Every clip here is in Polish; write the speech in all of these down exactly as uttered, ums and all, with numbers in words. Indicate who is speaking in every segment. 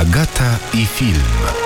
Speaker 1: Agata i film.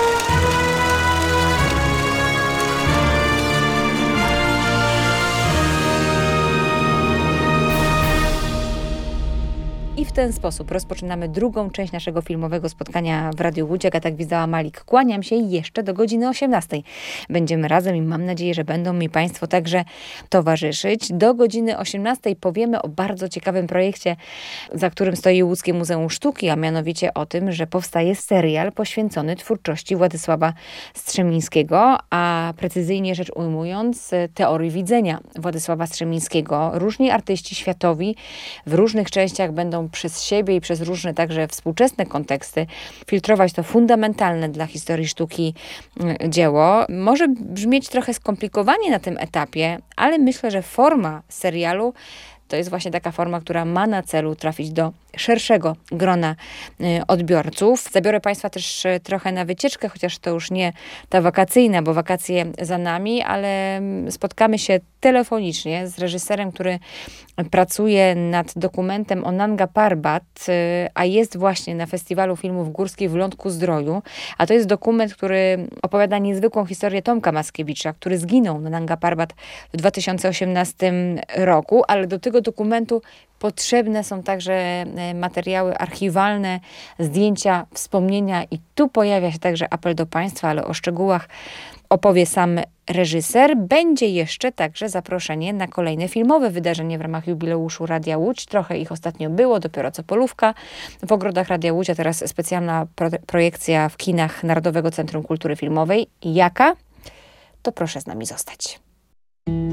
Speaker 2: I w ten sposób rozpoczynamy drugą część naszego filmowego spotkania w Radiu Łódź. Agata Gwizdała-Malik. Kłaniam się jeszcze do godziny osiemnastej. Będziemy razem i mam nadzieję, że będą mi Państwo także towarzyszyć. Do godziny osiemnastej powiemy o bardzo ciekawym projekcie, za którym stoi Łódzkie Muzeum Sztuki, a mianowicie o tym, że powstaje serial poświęcony twórczości Władysława Strzemińskiego, a precyzyjnie rzecz ujmując teorii widzenia Władysława Strzemińskiego. Różni artyści światowi w różnych częściach będą przez siebie i przez różne także współczesne konteksty filtrować to fundamentalne dla historii sztuki dzieło. Może brzmieć trochę skomplikowanie na tym etapie, ale myślę, że forma serialu to jest właśnie taka forma, która ma na celu trafić do szerszego grona odbiorców. Zabiorę Państwa też trochę na wycieczkę, chociaż to już nie ta wakacyjna, bo wakacje za nami, ale spotkamy się telefonicznie z reżyserem, który pracuje nad dokumentem o Nanga Parbat, a jest właśnie na Festiwalu Filmów Górskich w Lądku-Zdroju. A to jest dokument, który opowiada niezwykłą historię Tomka Mackiewicza, który zginął na Nanga Parbat w dwa tysiące osiemnastym roku, ale do tego dokumentu potrzebne są także materiały archiwalne, zdjęcia, wspomnienia i tu pojawia się także apel do Państwa, ale o szczegółach opowie sam reżyser. Będzie jeszcze także zaproszenie na kolejne filmowe wydarzenie w ramach jubileuszu Radia Łódź. Trochę ich ostatnio było, dopiero co polówka w ogrodach Radia Łódź, a teraz specjalna pro- projekcja w kinach Narodowego Centrum Kultury Filmowej. Jaka? To proszę z nami zostać.